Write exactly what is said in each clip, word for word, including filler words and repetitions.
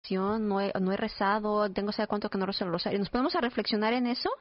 oración, no he, no he rezado, tengo sabe cuánto que no rezo el rosario. Nos ponemos a reflexionar en eso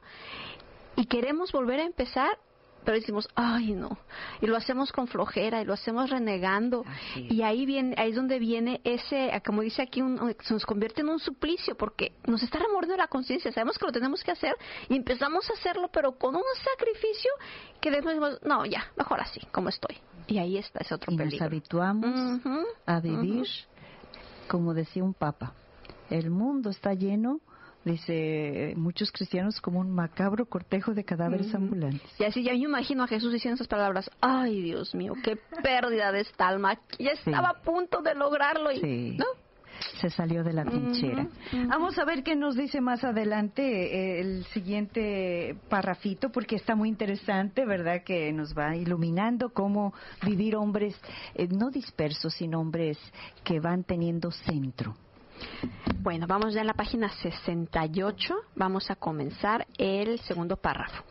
y queremos volver a empezar, pero decimos, ay no, y lo hacemos con flojera y lo hacemos renegando, y ahí viene, ahí es donde viene ese, como dice aquí, un, se nos convierte en un suplicio, porque nos está remordiendo la conciencia, sabemos que lo tenemos que hacer y empezamos a hacerlo, pero con un sacrificio que después decimos, no, ya, mejor así, como estoy, y ahí está ese otro y peligro. Nos habituamos uh-huh, a vivir, uh-huh. como decía un papa, el mundo está lleno, dice muchos cristianos, como un macabro cortejo de cadáveres uh-huh. ambulantes. Y así ya me imagino a Jesús diciendo esas palabras, ay Dios mío, qué pérdida de esta alma, ya estaba sí. a punto de lograrlo y sí. ¿no? se salió de la trinchera. Uh-huh, uh-huh. Vamos a ver qué nos dice más adelante eh, el siguiente parrafito, porque está muy interesante, ¿verdad? Que nos va iluminando cómo vivir hombres eh, no dispersos, sino hombres que van teniendo centro. Bueno, vamos ya en la página sesenta y ocho, vamos a comenzar el segundo párrafo.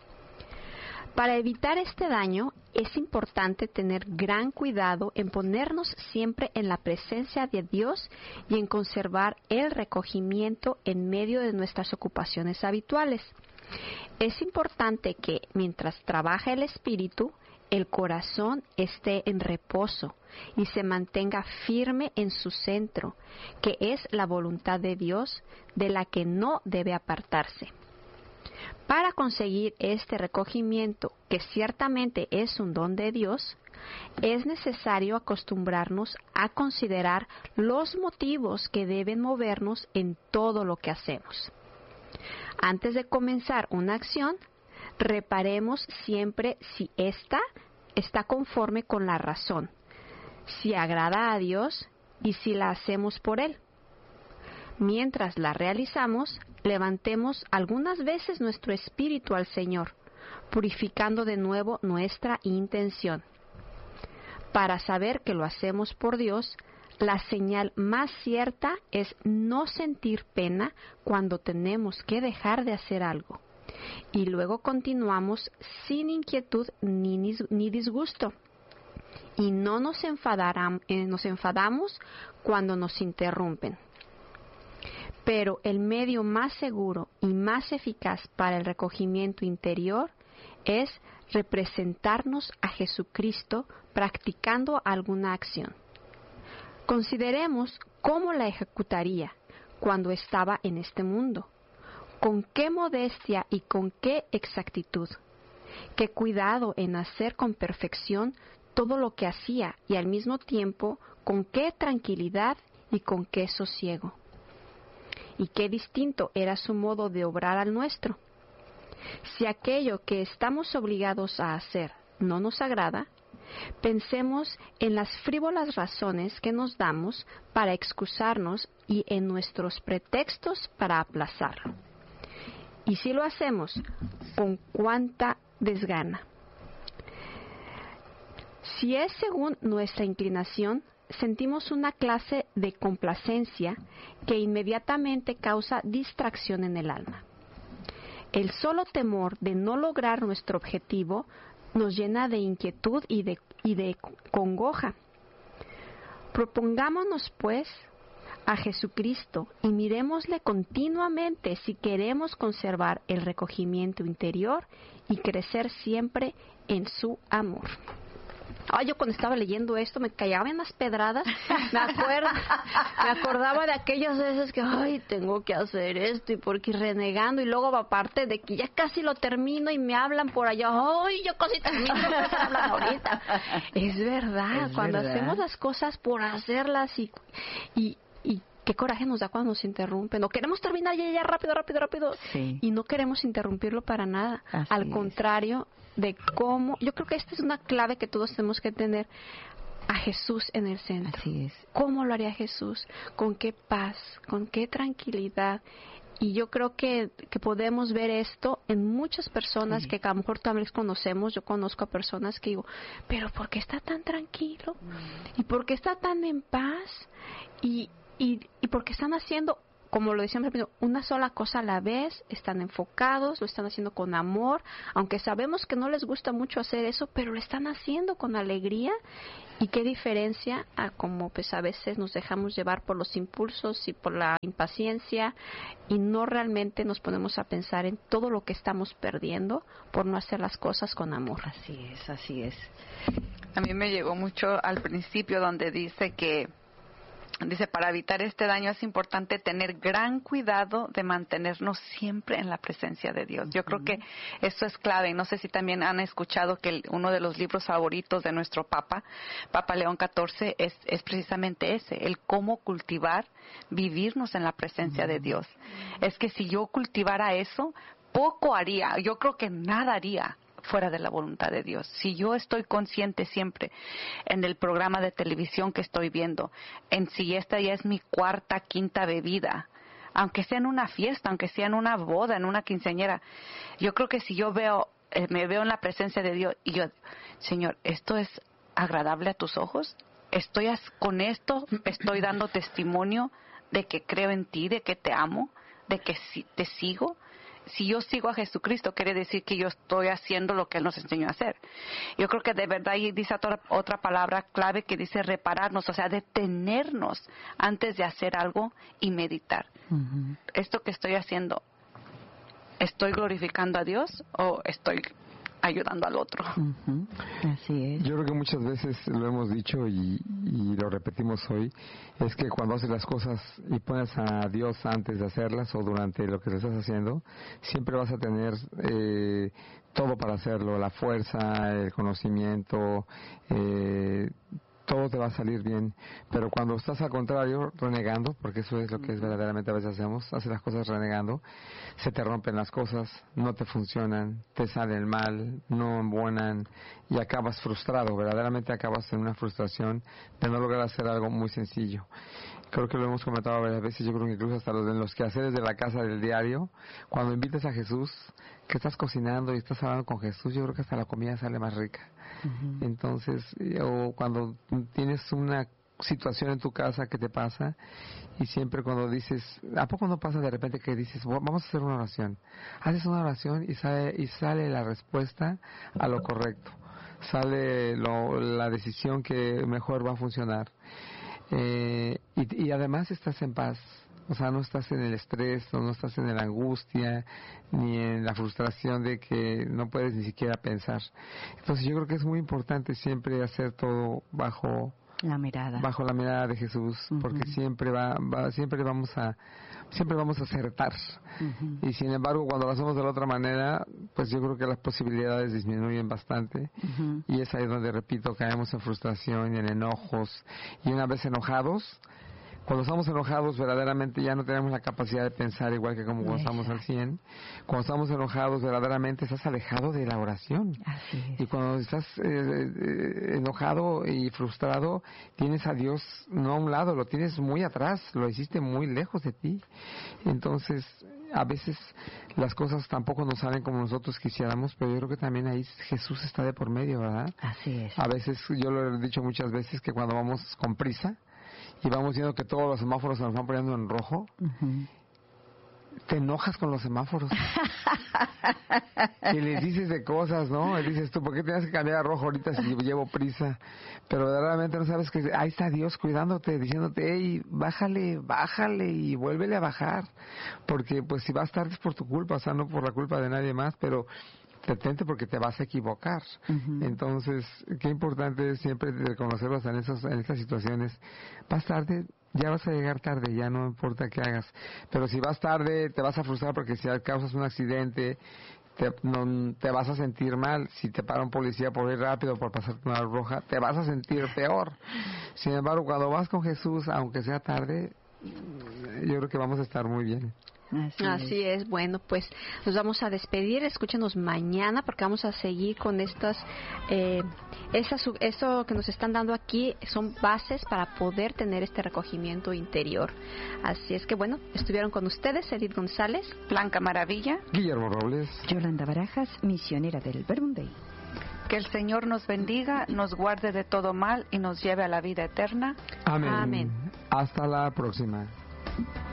Para evitar este daño, es importante tener gran cuidado en ponernos siempre en la presencia de Dios y en conservar el recogimiento en medio de nuestras ocupaciones habituales. Es importante que, mientras trabaja el espíritu, el corazón esté en reposo y se mantenga firme en su centro, que es la voluntad de Dios, de la que no debe apartarse. Para conseguir este recogimiento, que ciertamente es un don de Dios, es necesario acostumbrarnos a considerar los motivos que deben movernos en todo lo que hacemos. Antes de comenzar una acción, reparemos siempre si ésta está conforme con la razón, si agrada a Dios y si la hacemos por Él. Mientras la realizamos, levantemos algunas veces nuestro espíritu al Señor, purificando de nuevo nuestra intención. Para saber que lo hacemos por Dios, la señal más cierta es no sentir pena cuando tenemos que dejar de hacer algo. Y luego continuamos sin inquietud ni, ni disgusto. Y no nos, enfadaram, eh, nos enfadamos cuando nos interrumpen. Pero el medio más seguro y más eficaz para el recogimiento interior es representarnos a Jesucristo practicando alguna acción. Consideremos cómo la ejecutaría cuando estaba en este mundo. Con qué modestia y con qué exactitud. Qué cuidado en hacer con perfección todo lo que hacía y al mismo tiempo con qué tranquilidad y con qué sosiego. Y qué distinto era su modo de obrar al nuestro. Si aquello que estamos obligados a hacer no nos agrada, pensemos en las frívolas razones que nos damos para excusarnos y en nuestros pretextos para aplazarlo. Y si lo hacemos, con cuánta desgana. Si es según nuestra inclinación, sentimos una clase de complacencia que inmediatamente causa distracción en el alma. El solo temor de no lograr nuestro objetivo nos llena de inquietud y de, y de congoja. Propongámonos, pues, a Jesucristo y miremosle continuamente si queremos conservar el recogimiento interior y crecer siempre en su amor. Ay, yo cuando estaba leyendo esto me callaban las pedradas, me acuerdo, me acordaba de aquellas veces que, ay, tengo que hacer esto y porque ir renegando y luego aparte de que ya casi lo termino y me hablan por allá, ay, yo casi termino, no me hablan ahorita. Es verdad, es cuando verdad. Hacemos las cosas por hacerlas y, y, y qué coraje nos da cuando nos interrumpen, o queremos terminar ya, ya, rápido, rápido, rápido, sí. y no queremos interrumpirlo para nada, Así al es. contrario de cómo, yo creo que esta es una clave que todos tenemos que tener, a Jesús en el centro. Así es. ¿Cómo lo haría Jesús? ¿Con qué paz? ¿Con qué tranquilidad? Y yo creo que, que podemos ver esto en muchas personas sí. que a lo mejor también conocemos. Yo conozco a personas que digo, pero ¿por qué está tan tranquilo? Mm. ¿Y por qué está tan en paz? Y, y, y por qué están haciendo como lo decíamos, una sola cosa a la vez, están enfocados, lo están haciendo con amor, aunque sabemos que no les gusta mucho hacer eso, pero lo están haciendo con alegría. Y qué diferencia a como pues a veces nos dejamos llevar por los impulsos y por la impaciencia y no realmente nos ponemos a pensar en todo lo que estamos perdiendo por no hacer las cosas con amor. Así es, así es. A mí me llegó mucho al principio donde dice que Dice, para evitar este daño es importante tener gran cuidado de mantenernos siempre en la presencia de Dios. Yo creo que eso es clave. No sé si también han escuchado que el, uno de los libros favoritos de nuestro Papa, Papa León catorce, es, es precisamente ese, el cómo cultivar, vivirnos en la presencia de Dios. Es que si yo cultivara eso, poco haría, yo creo que nada haría fuera de la voluntad de Dios. Si yo estoy consciente siempre en el programa de televisión que estoy viendo, en si esta ya es mi cuarta, quinta bebida, aunque sea en una fiesta, aunque sea en una boda, en una quinceañera, yo creo que si yo veo, eh, me veo en la presencia de Dios y yo, Señor, ¿esto es agradable a tus ojos? ¿Estoy as- con esto estoy dando testimonio de que creo en ti, de que te amo, de que si- te sigo? Si yo sigo a Jesucristo, quiere decir que yo estoy haciendo lo que Él nos enseñó a hacer. Yo creo que de verdad ahí dice otra, otra palabra clave que dice repararnos, o sea, detenernos antes de hacer algo y meditar. Uh-huh. ¿Esto que estoy haciendo, estoy glorificando a Dios o estoy ayudando al otro? Uh-huh. Así es. Yo creo que muchas veces lo hemos dicho y, y lo repetimos hoy, es que cuando haces las cosas y pones a Dios antes de hacerlas o durante lo que estás haciendo, siempre vas a tener eh, todo para hacerlo, la fuerza, el conocimiento, eh, todo te va a salir bien. Pero cuando estás al contrario, renegando, porque eso es lo que es verdaderamente a veces hacemos, haces las cosas renegando, se te rompen las cosas, no te funcionan, te salen mal, no embonan y acabas frustrado, verdaderamente acabas en una frustración de no lograr hacer algo muy sencillo. Creo que lo hemos comentado varias veces, yo creo que incluso hasta los, en los quehaceres de la casa del diario, cuando invitas a Jesús, que estás cocinando y estás hablando con Jesús, yo creo que hasta la comida sale más rica. Uh-huh. Entonces, o cuando tienes una situación en tu casa que te pasa y siempre cuando dices, ¿a poco no pasa de repente que dices, vamos a hacer una oración? Haces una oración y sale, y sale la respuesta a lo correcto, sale lo, la decisión que mejor va a funcionar. Eh, y, y además estás en paz, o sea, no estás en el estrés, o no estás en la angustia, ni en la frustración de que no puedes ni siquiera pensar. Entonces yo creo que es muy importante siempre hacer todo bajo la mirada, bajo la mirada de Jesús, uh-huh. porque siempre va, va, siempre vamos a, siempre vamos a acertar. Uh-huh. Y sin embargo, cuando lo hacemos de la otra manera, pues yo creo que las posibilidades disminuyen bastante. Uh-huh. Y es ahí donde, repito, caemos en frustración y en enojos. Y una vez enojados, cuando estamos enojados, verdaderamente ya no tenemos la capacidad de pensar igual que como cuando estamos al cien. Cuando estamos enojados, verdaderamente estás alejado de la oración. Así es. Y cuando estás eh, eh, enojado y frustrado, tienes a Dios no a un lado, lo tienes muy atrás, lo hiciste muy lejos de ti. Entonces, a veces las cosas tampoco nos salen como nosotros quisiéramos, pero yo creo que también ahí Jesús está de por medio, ¿verdad? Así es. A veces, yo lo he dicho muchas veces, que cuando vamos con prisa, y vamos viendo que todos los semáforos se nos van poniendo en rojo, uh-huh. te enojas con los semáforos. Y les dices de cosas, ¿no? Y dices tú, ¿por qué tienes que cambiar a rojo ahorita si llevo prisa? Pero verdaderamente no sabes que ahí está Dios cuidándote, diciéndote, hey, bájale, bájale y vuélvele a bajar. Porque pues si vas tarde es por tu culpa, o sea, no por la culpa de nadie más, pero detente porque te vas a equivocar. Uh-huh. Entonces, qué importante es siempre reconocerlos en esas, en esas situaciones. Vas tarde, ya vas a llegar tarde, ya no importa qué hagas. Pero si vas tarde, te vas a frustrar porque si causas un accidente, te, no, te vas a sentir mal. Si te para un policía por ir rápido, por pasar una roja, te vas a sentir peor. Sin embargo, cuando vas con Jesús, aunque sea tarde, yo creo que vamos a estar muy bien. Así, Así es. es, bueno, pues nos vamos a despedir, escúchenos mañana porque vamos a seguir con estas, eh, esas, esto que nos están dando aquí son bases para poder tener este recogimiento interior. Así es que bueno, estuvieron con ustedes Edith González, Blanca Maravilla, Guillermo Robles, Yolanda Barajas, misionera del Verbum Dei. Que el Señor nos bendiga, nos guarde de todo mal y nos lleve a la vida eterna. Amén. Amén. Hasta la próxima.